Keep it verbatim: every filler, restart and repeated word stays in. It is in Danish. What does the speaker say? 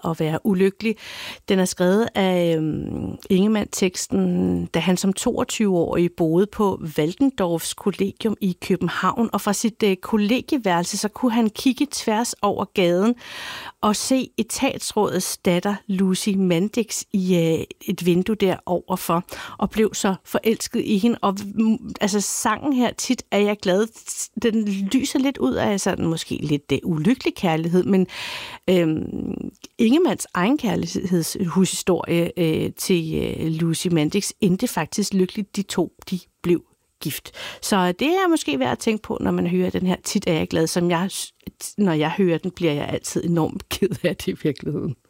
at være ulykkelig. Den er skrevet af øhm, Ingemann-teksten, da han som toogtyve-årig boede på Waldendorfs kollegium i København, og fra sit øh, kollegieværelse, så kunne han kigge tværs over gaden og se etatsrådets datter, Lucy Mandix, i øh, et vindue der overfor, og blev så forelsket i hende. Og altså, sangen her, tit er jeg glad, den lyser lidt ud af sådan måske lidt det ulykkelig kærlighed, men øhm, Ingemanns egen kærlighedshushistorie øh, til øh, Lucy Mandix endte faktisk lykkeligt. De to, de blev gift. Så det er måske værd at tænke på, når man hører den her tit er jeg glad, som jeg, når jeg hører den, bliver jeg altid enormt ked af det i virkeligheden.